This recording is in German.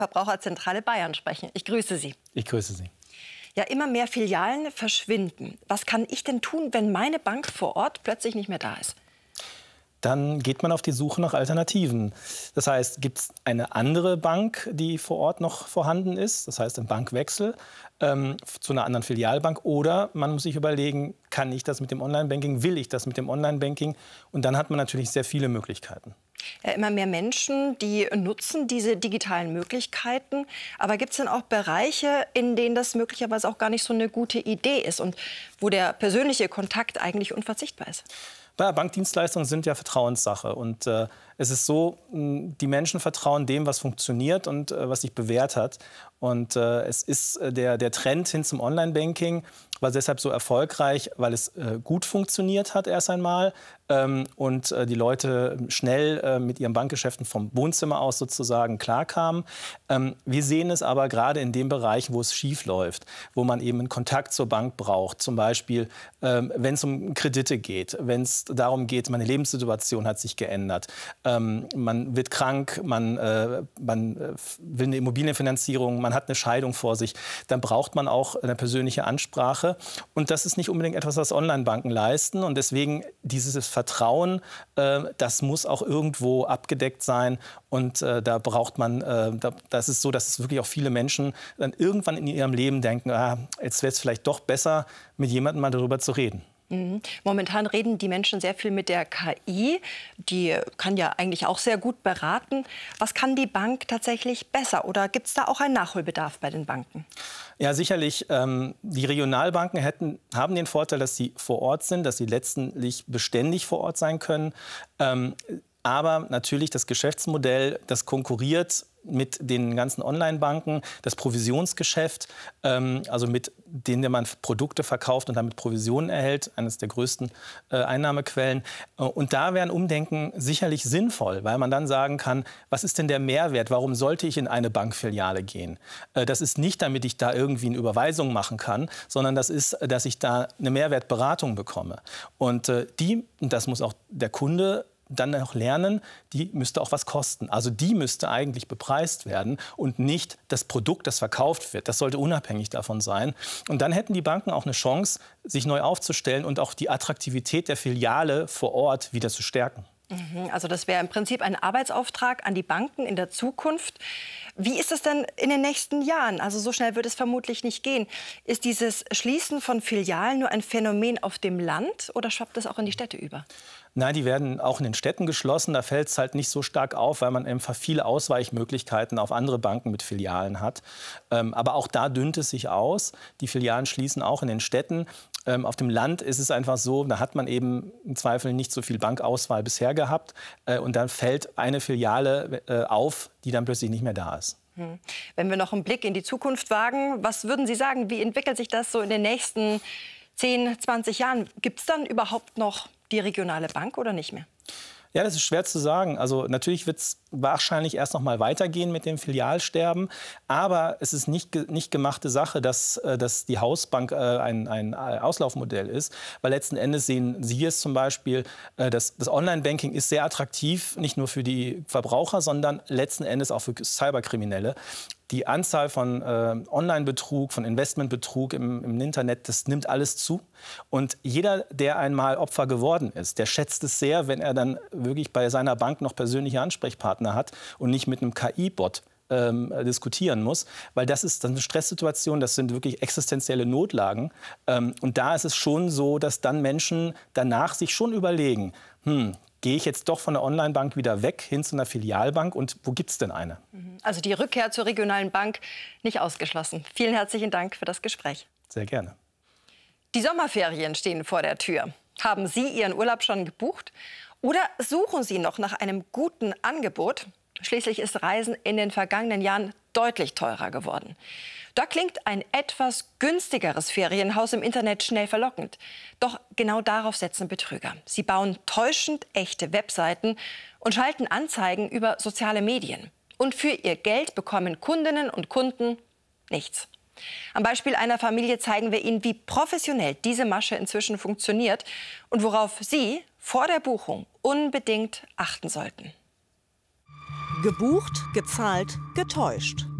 Verbraucherzentrale Bayern sprechen. Ich grüße Sie. Ich grüße Sie. Ja, immer mehr Filialen verschwinden. Was kann ich denn tun, wenn meine Bank vor Ort plötzlich nicht mehr da ist? Dann geht man auf die Suche nach Alternativen. Das heißt, gibt es eine andere Bank, die vor Ort noch vorhanden ist, das heißt ein Bankwechsel zu einer anderen Filialbank, oder man muss sich überlegen, kann ich das mit dem Online-Banking, will ich das mit dem Online-Banking? Und dann hat man natürlich sehr viele Möglichkeiten. Ja, immer mehr Menschen, die nutzen diese digitalen Möglichkeiten. Aber gibt es denn auch Bereiche, in denen das möglicherweise auch gar nicht so eine gute Idee ist und wo der persönliche Kontakt eigentlich unverzichtbar ist? Bankdienstleistungen sind ja Vertrauenssache. Und es ist so, die Menschen vertrauen dem, was funktioniert und was sich bewährt hat. Und es ist der Trend hin zum Online-Banking war deshalb so erfolgreich, weil es gut funktioniert hat erst einmal und die Leute schnell mit ihren Bankgeschäften vom Wohnzimmer aus sozusagen klarkamen. Wir sehen es aber gerade in dem Bereich, wo es schief läuft, wo man eben einen Kontakt zur Bank braucht. Zum Beispiel, wenn es um Kredite geht, wenn es darum geht, meine Lebenssituation hat sich geändert, man wird krank, man will eine Immobilienfinanzierung, man hat eine Scheidung vor sich, dann braucht man auch eine persönliche Ansprache. Und das ist nicht unbedingt etwas, was Online-Banken leisten. Und deswegen dieses Vertrauen, das muss auch irgendwo abgedeckt sein. Und da braucht man, das ist so, dass es wirklich auch viele Menschen dann irgendwann in ihrem Leben denken, jetzt wäre es vielleicht doch besser, mit jemandem mal darüber zu reden. Momentan reden die Menschen sehr viel mit der KI. Die kann ja eigentlich auch sehr gut beraten. Was kann die Bank tatsächlich besser? Oder gibt es da auch einen Nachholbedarf bei den Banken? Ja, sicherlich. Die Regionalbanken haben den Vorteil, dass sie vor Ort sind, dass sie letztendlich beständig vor Ort sein können. Aber natürlich das Geschäftsmodell, das konkurriert mit den ganzen Online-Banken, das Provisionsgeschäft, also mit denen man Produkte verkauft und damit Provisionen erhält, eines der größten Einnahmequellen. Und da wäre ein Umdenken sicherlich sinnvoll, weil man dann sagen kann, was ist denn der Mehrwert? Warum sollte ich in eine Bankfiliale gehen? Das ist nicht, damit ich da irgendwie eine Überweisung machen kann, sondern das ist, dass ich da eine Mehrwertberatung bekomme. Und das muss auch der Kunde dann auch lernen, die müsste auch was kosten. Also die müsste eigentlich bepreist werden und nicht das Produkt, das verkauft wird. Das sollte unabhängig davon sein. Und dann hätten die Banken auch eine Chance, sich neu aufzustellen und auch die Attraktivität der Filiale vor Ort wieder zu stärken. Also das wäre im Prinzip ein Arbeitsauftrag an die Banken in der Zukunft. Wie ist es denn in den nächsten Jahren? Also so schnell wird es vermutlich nicht gehen. Ist dieses Schließen von Filialen nur ein Phänomen auf dem Land oder schwappt es auch in die Städte über? Nein, die werden auch in den Städten geschlossen. Da fällt es halt nicht so stark auf, weil man einfach viele Ausweichmöglichkeiten auf andere Banken mit Filialen hat. Aber auch da dünnt es sich aus. Die Filialen schließen auch in den Städten. Auf dem Land ist es einfach so, da hat man eben im Zweifel nicht so viel Bankauswahl bisher gehabt. Und dann fällt eine Filiale auf, die dann plötzlich nicht mehr da ist. Wenn wir noch einen Blick in die Zukunft wagen, was würden Sie sagen, wie entwickelt sich das so in den nächsten 10, 20 Jahren? Gibt es dann überhaupt noch die regionale Bank oder nicht mehr? Ja, das ist schwer zu sagen. Also natürlich wird es wahrscheinlich erst noch mal weitergehen mit dem Filialsterben. Aber es ist nicht gemachte Sache, dass die Hausbank ein Auslaufmodell ist. Weil letzten Endes sehen Sie es zum Beispiel, das Online-Banking ist sehr attraktiv, nicht nur für die Verbraucher, sondern letzten Endes auch für Cyberkriminelle. Die Anzahl von Online-Betrug, von Investmentbetrug im Internet, das nimmt alles zu. Und jeder, der einmal Opfer geworden ist, der schätzt es sehr, wenn er dann wirklich bei seiner Bank noch persönliche Ansprechpartner hat und nicht mit einem KI-Bot diskutieren muss. Weil das ist dann eine Stresssituation, das sind wirklich existenzielle Notlagen. Und da ist es schon so, dass dann Menschen danach sich schon überlegen, gehe ich jetzt doch von der Online-Bank wieder weg hin zu einer Filialbank und wo gibt es denn eine? Also die Rückkehr zur regionalen Bank nicht ausgeschlossen. Vielen herzlichen Dank für das Gespräch. Sehr gerne. Die Sommerferien stehen vor der Tür. Haben Sie Ihren Urlaub schon gebucht? Oder suchen Sie noch nach einem guten Angebot? Schließlich ist Reisen in den vergangenen Jahren deutlich teurer geworden. Da klingt ein etwas günstigeres Ferienhaus im Internet schnell verlockend. Doch genau darauf setzen Betrüger. Sie bauen täuschend echte Webseiten und schalten Anzeigen über soziale Medien. Und für ihr Geld bekommen Kundinnen und Kunden nichts. Am Beispiel einer Familie zeigen wir Ihnen, wie professionell diese Masche inzwischen funktioniert und worauf Sie vor der Buchung unbedingt achten sollten. Gebucht, gezahlt, getäuscht.